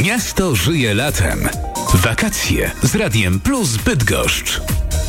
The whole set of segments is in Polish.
Miasto żyje latem. Wakacje z Radiem Plus Bydgoszcz.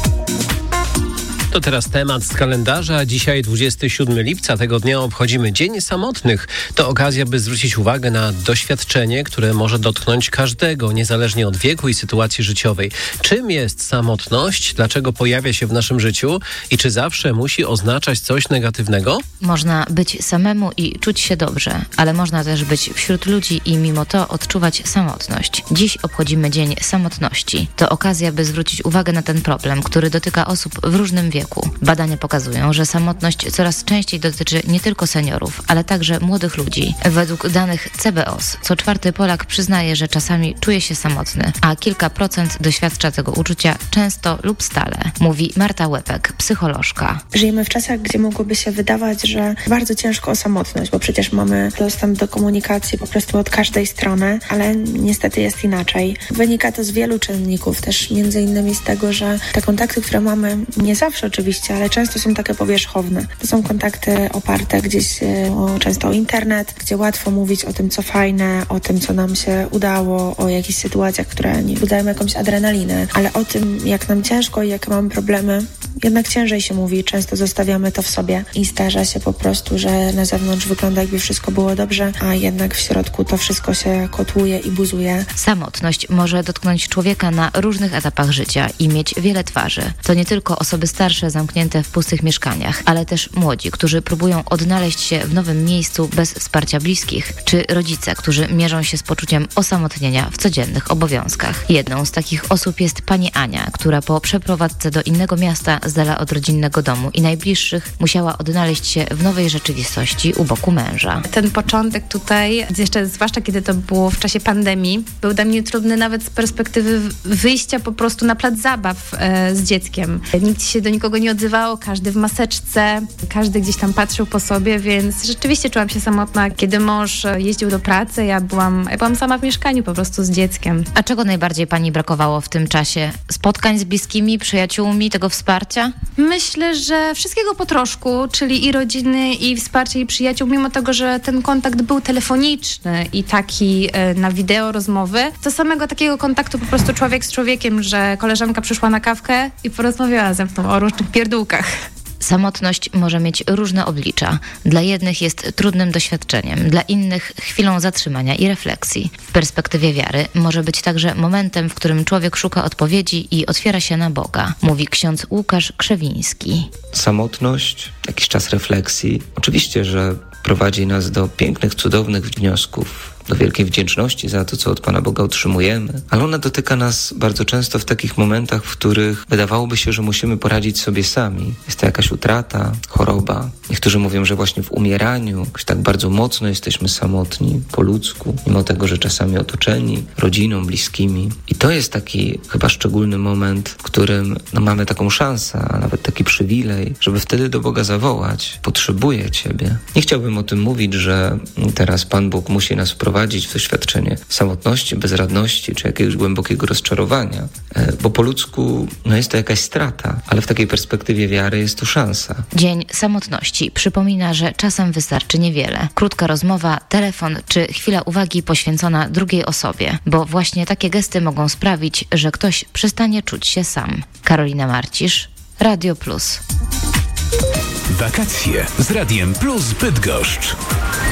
To teraz temat z kalendarza. Dzisiaj 27 lipca. Tego dnia obchodzimy Dzień Samotnych. To okazja, by zwrócić uwagę na doświadczenie, które może dotknąć każdego, niezależnie od wieku i sytuacji życiowej. Czym jest samotność? Dlaczego pojawia się w naszym życiu? I czy zawsze musi oznaczać coś negatywnego? Można być samemu i czuć się dobrze, ale można też być wśród ludzi i mimo to odczuwać samotność. Dziś obchodzimy Dzień Samotności. To okazja, by zwrócić uwagę na ten problem, który dotyka osób w różnym wieku. Badania pokazują, że samotność coraz częściej dotyczy nie tylko seniorów, ale także młodych ludzi. Według danych CBOS co czwarty Polak przyznaje, że czasami czuje się samotny, a kilka procent doświadcza tego uczucia często lub stale, mówi Marta Łepek, psycholożka. Żyjemy w czasach, gdzie mogłoby się wydawać, że bardzo ciężko o samotność, bo przecież mamy dostęp do komunikacji po prostu od każdej strony, ale niestety jest inaczej. Wynika to z wielu czynników, też między innymi z tego, że te kontakty, które mamy, nie zawsze oczywiście, ale często są takie powierzchowne. To są kontakty oparte gdzieś często o internet, gdzie łatwo mówić o tym, co fajne, o tym, co nam się udało, o jakichś sytuacjach, które nie budają jakąś adrenalinę, ale o tym, jak nam ciężko i jakie mamy problemy, jednak ciężej się mówi. Często zostawiamy to w sobie i zdarza się po prostu, że na zewnątrz wygląda, jakby wszystko było dobrze, a jednak w środku to wszystko się kotłuje i buzuje. Samotność może dotknąć człowieka na różnych etapach życia i mieć wiele twarzy. To nie tylko osoby starsze zamknięte w pustych mieszkaniach, ale też młodzi, którzy próbują odnaleźć się w nowym miejscu bez wsparcia bliskich, czy rodzice, którzy mierzą się z poczuciem osamotnienia w codziennych obowiązkach. Jedną z takich osób jest pani Ania, która po przeprowadzce do innego miasta z dala od rodzinnego domu i najbliższych musiała odnaleźć się w nowej rzeczywistości u boku męża. Ten początek tutaj, jeszcze zwłaszcza kiedy to było w czasie pandemii, był dla mnie trudny nawet z perspektywy wyjścia po prostu na plac zabaw z dzieckiem. Nikt się do nikogo nie odzywało, każdy w maseczce, każdy gdzieś tam patrzył po sobie, więc rzeczywiście czułam się samotna. Kiedy mąż jeździł do pracy, ja byłam sama w mieszkaniu po prostu z dzieckiem. A czego najbardziej pani brakowało w tym czasie? Spotkań z bliskimi, przyjaciółmi, tego wsparcia? Myślę, że wszystkiego po troszku, czyli i rodziny, i wsparcie, i przyjaciół, mimo tego, że ten kontakt był telefoniczny i taki na wideo rozmowy, to samego takiego kontaktu po prostu człowiek z człowiekiem, że koleżanka przyszła na kawkę i porozmawiała ze mną o różnych pierdółkach. Samotność może mieć różne oblicza. Dla jednych jest trudnym doświadczeniem, dla innych chwilą zatrzymania i refleksji. W perspektywie wiary może być także momentem, w którym człowiek szuka odpowiedzi i otwiera się na Boga, mówi ksiądz Łukasz Krzewiński. Samotność, jakiś czas refleksji, oczywiście, że prowadzi nas do pięknych, cudownych wniosków, do wielkiej wdzięczności za to, co od Pana Boga otrzymujemy, ale ona dotyka nas bardzo często w takich momentach, w których wydawałoby się, że musimy poradzić sobie sami. Jest to jakaś utrata, choroba. Niektórzy mówią, że właśnie w umieraniu jakoś tak bardzo mocno jesteśmy samotni po ludzku, mimo tego, że czasami otoczeni rodziną, bliskimi. I to jest taki chyba szczególny moment, w którym mamy taką szansę, a nawet taki przywilej, żeby wtedy do Boga zawołać: potrzebuję Ciebie. Nie chciałbym o tym mówić, że teraz Pan Bóg musi nas wprowadzić w doświadczenie samotności, bezradności czy jakiegoś głębokiego rozczarowania, bo po ludzku jest to jakaś strata, ale w takiej perspektywie wiary jest to szansa. Dzień Samotności przypomina, że czasem wystarczy niewiele. Krótka rozmowa, telefon czy chwila uwagi poświęcona drugiej osobie, bo właśnie takie gesty mogą sprawić, że ktoś przestanie czuć się sam. Karolina Marcisz, Radio Plus. Wakacje z Radiem Plus Bydgoszcz.